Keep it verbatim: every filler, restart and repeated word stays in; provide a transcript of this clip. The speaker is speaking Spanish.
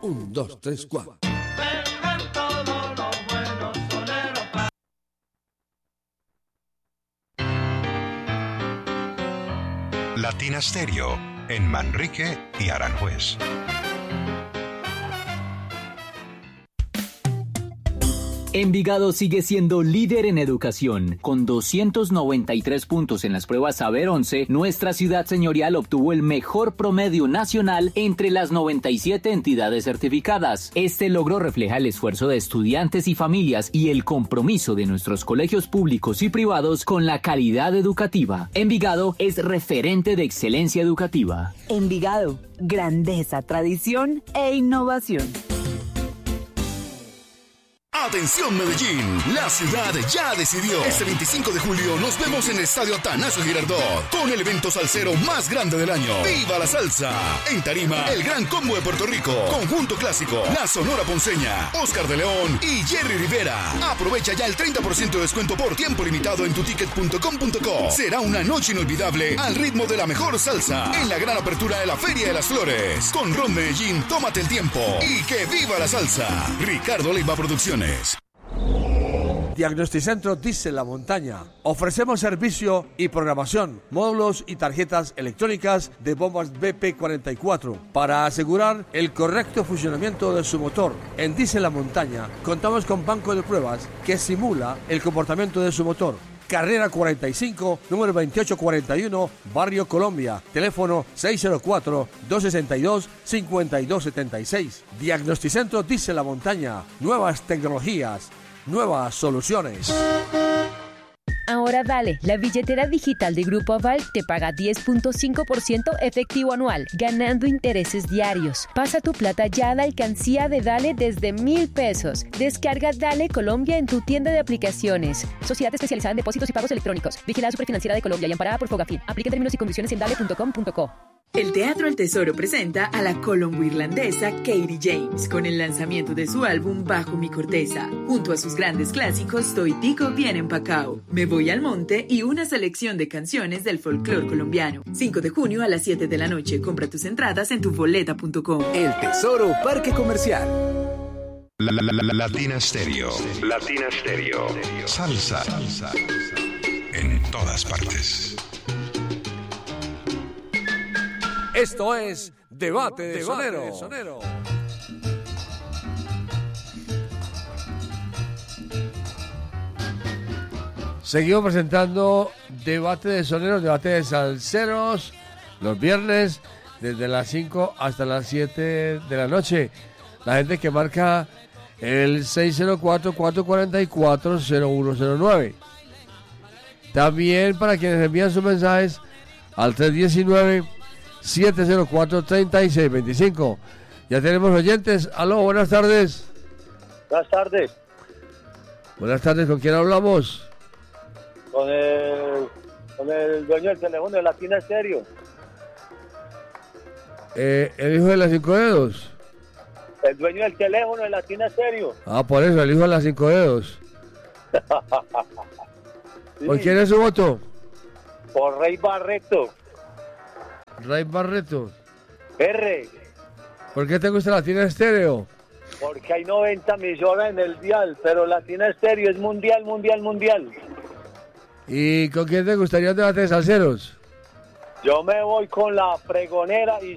Un, dos, tres, cuatro. Latina Stereo, en Manrique y Aranjuez. Envigado sigue siendo líder en educación. Con doscientos noventa y tres puntos en las pruebas Saber once, nuestra ciudad señorial obtuvo el mejor promedio nacional entre las noventa y siete entidades certificadas. Este logro refleja el esfuerzo de estudiantes y familias y el compromiso de nuestros colegios públicos y privados con la calidad educativa. Envigado es referente de excelencia educativa. Envigado, grandeza, tradición e innovación. Atención Medellín, la ciudad ya decidió. Este veinticinco de julio nos vemos en el Estadio Atanasio Girardot con el evento salsero más grande del año. ¡Viva la salsa! En tarima, el Gran Combo de Puerto Rico, Conjunto Clásico, La Sonora Ponceña, Oscar de León y Jerry Rivera. Aprovecha ya el treinta por ciento de descuento por tiempo limitado en tuticket punto com punto co. Será una noche inolvidable al ritmo de la mejor salsa en la gran apertura de la Feria de las Flores. Con Ron Medellín, tómate el tiempo y que viva la salsa. Ricardo Leiva Producciones. Diagnosticentro Diesel La Montaña. Ofrecemos servicio y programación, módulos y tarjetas electrónicas de bombas B P cuarenta y cuatro para asegurar el correcto funcionamiento de su motor. En Diesel La Montaña contamos con banco de pruebas que simula el comportamiento de su motor. Carrera cuarenta y cinco, número veintiocho cuarenta y uno, Barrio Colombia. Teléfono seis cero cuatro, dos seis dos, cinco dos siete seis. Diagnosticentro Diesel La Montaña. Nuevas tecnologías, nuevas soluciones. Ahora Dale, la billetera digital de Grupo Aval te paga diez punto cinco por ciento efectivo anual, ganando intereses diarios. Pasa tu plata ya a la alcancía de Dale desde mil pesos. Descarga Dale Colombia en tu tienda de aplicaciones. Sociedad especializada en depósitos y pagos electrónicos. Vigilada Superfinanciera de Colombia y amparada por Fogafín. Aplica términos y condiciones en dale punto com punto co. El Teatro El Tesoro presenta a la colombo-irlandesa Katie James con el lanzamiento de su álbum Bajo mi corteza, junto a sus grandes clásicos Toitico bien empacao, Me voy al monte y una selección de canciones del folclore colombiano. cinco de junio a las siete de la noche. Compra tus entradas en tu boleta punto com. El Tesoro Parque Comercial. La, la, la, la, Latina Stereo. Latina Stereo. Salsa. Salsa. En todas partes. Esto es Debate de Sonero. Sonero. Seguimos presentando Debate de Soneros, Debate de Salseros, los viernes desde las cinco hasta las siete de la noche. La gente que marca el seis cero cuatro, cuatro cuatro cuatro, cero uno cero nueve. También para quienes envían sus mensajes al tres uno nueve, siete cero cuatro, tres seis dos cinco. Ya tenemos oyentes. Aló, buenas tardes. Buenas tardes. Buenas tardes, ¿con quién hablamos? Con el, con el dueño del teléfono de Latina Stereo. Eh, el hijo de las cinco dedos. El dueño del teléfono de Latina Stereo. Ah, por eso, el hijo de las cinco dedos. Sí. ¿Por quién es su voto? Por Rey Barreto. Rey Barreto. R. ¿Por qué te gusta Latina Stereo? Porque hay noventa emisoras en el dial, pero Latina Stereo es mundial, mundial, mundial. ¿Y con quién te gustaría un debate de salseros? Yo me voy con la pregonera y